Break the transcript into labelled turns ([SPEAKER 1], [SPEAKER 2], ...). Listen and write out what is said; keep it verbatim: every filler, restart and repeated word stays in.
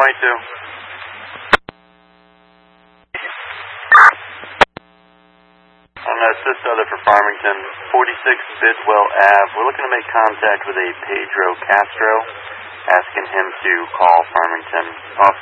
[SPEAKER 1] twenty-two. On uh, assist other for Farmington, forty-six Bidwell Ave. We're looking to make contact with a Pedro Castro, asking him to call Farmington. Officer